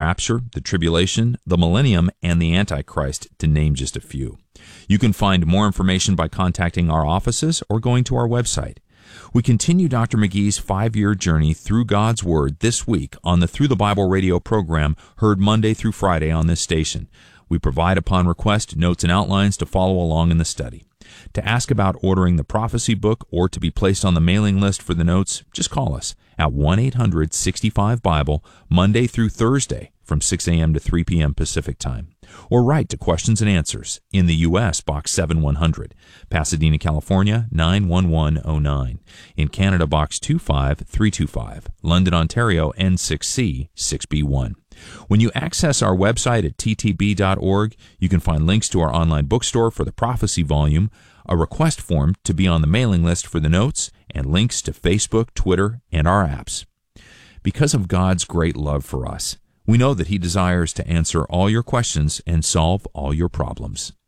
rapture, the tribulation, the millennium, and the Antichrist, to name just a few. You can find more information by contacting our offices or going to our website. We continue Dr. McGee's 5-year journey through God's Word this week on the Through the Bible radio program, heard Monday through Friday on this station. We provide upon request notes and outlines to follow along in the study. To ask about ordering the prophecy book or to be placed on the mailing list for the notes, just call us at 1-800-65-BIBLE, Monday through Thursday from 6 a.m. to 3 p.m. Pacific Time. Or write to Questions and Answers in the U.S., Box 7100, Pasadena, California, 91109. In Canada, Box 25325, London, Ontario, N6C 6B1. When you access our website at ttb.org, you can find links to our online bookstore for the prophecy volume, a request form to be on the mailing list for the notes, and links to Facebook, Twitter, and our apps. Because of God's great love for us, we know that He desires to answer all your questions and solve all your problems.